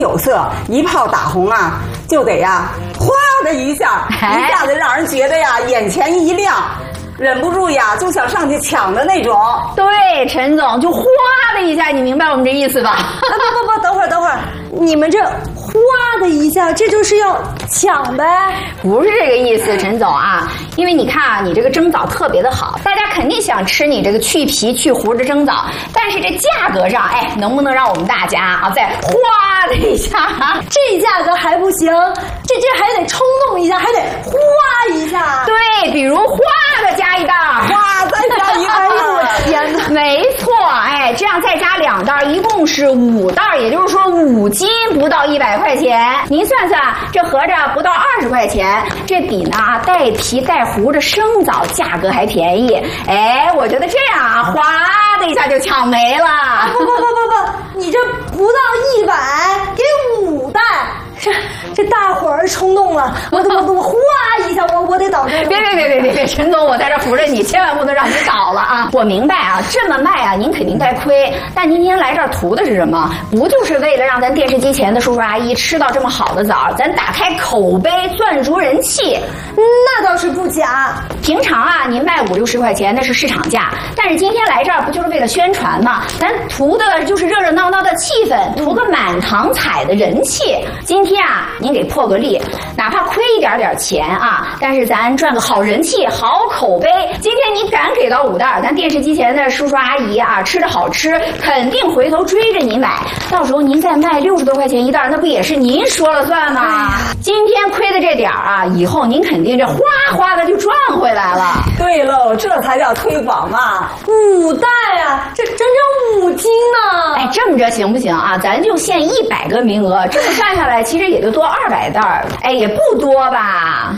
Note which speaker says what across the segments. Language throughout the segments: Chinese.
Speaker 1: 有色，一炮打红啊，就得呀，哗的一下，一下子让人觉得呀，眼前一亮。忍不住呀，就想上去抢的那种。
Speaker 2: 对，陈总就哗的一下，你明白我们这意思吧？
Speaker 3: 不，等会儿，你们这哗的一下，这就是要抢呗？
Speaker 2: 不是这个意思，陈总啊，因为你看啊，你这个蒸枣特别的好，大家肯定想吃你这个去皮去核的蒸枣，但是这价格上，能不能让我们大家啊再哗的一下？
Speaker 3: 这价格还不行，这还得冲动一下，还得哗一下。
Speaker 2: 对，比如哗的加一袋，
Speaker 1: 哗再加一袋。
Speaker 3: 哎呦我天哪！
Speaker 2: 没错，这样再加2袋，一共是5袋，也就是说5斤不到100块钱。您算算，这合着不到20块钱，这比呢带皮带核的生枣价格还便宜。我觉得这样啊，哗的一下就抢没了。
Speaker 3: 不，你这不到100，给5袋。这大伙儿冲动了，我哗一下，我得倒这个。
Speaker 2: 别，陈总，我在这扶着你，千万不能让你倒了啊！我明白啊，这么卖啊，您肯定该亏。但您今天来这儿图的是什么？不就是为了让咱电视机前的叔叔阿姨吃到这么好的枣，咱打开口碑，赚足人气？
Speaker 3: 那倒是不假。
Speaker 2: 平常啊，您卖50、60块钱那是市场价，但是今天来这儿不就是为了宣传吗？咱图的就是热热闹闹的气氛，图个满堂彩的人气。今天啊，您给破个例，哪怕亏一点钱啊，但是咱赚个好人气、好口碑。今天你敢给到5袋，咱电视机前的叔叔阿姨啊，吃着好吃，肯定回头追着您买。到时候您再卖60多块钱一袋，那不也是您说了算吗？今天亏的这点啊，以后您肯定这哗哗的就赚回来了。
Speaker 1: 对喽，这才叫推广嘛
Speaker 3: ！5袋啊，这整整5斤呢！
Speaker 2: 这么着行不行啊？咱就限100个名额，这么算下来，其实也就多200袋，也不多吧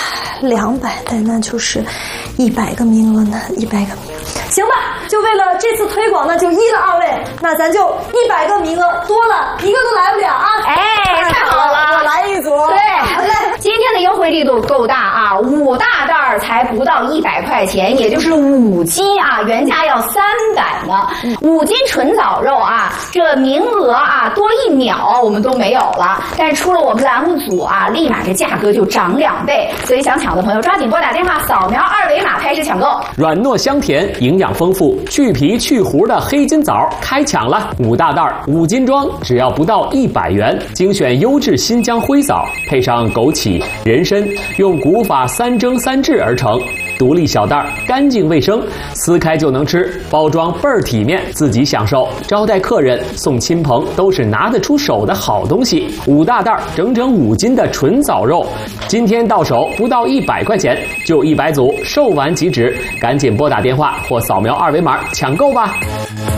Speaker 3: ？200袋那就是100个名额呢，100个名额。行吧，就为了这次推广呢，就依了2位，那咱就100个名额多了，一个都来不了啊！
Speaker 2: 太好了，
Speaker 1: 我来一组。
Speaker 2: 对，好嘞。今天的优惠力度够大啊，5大袋才不到100块钱，也就是5斤啊，原价要300呢。5斤纯枣肉啊，这名额啊多1秒我们都没有了，但是出了我们栏目组啊，立马这价格就涨2倍，所以想抢的朋友抓紧拨打电话，扫描2维码开始抢购。
Speaker 4: 软糯香甜，营养丰富，去皮去核的黑金枣开抢了，5大袋5斤装，只要不到100元，精选优质新疆灰枣，配上枸杞、人参，用古法3蒸3制而成。独立小袋，干净卫生，撕开就能吃，包装倍儿体面，自己享受。招待客人、送亲朋都是拿得出手的好东西。5大袋，整整5斤的纯枣肉，今天到手不到100块钱，就100组，售完即止，赶紧拨打电话或扫描2维码抢购吧。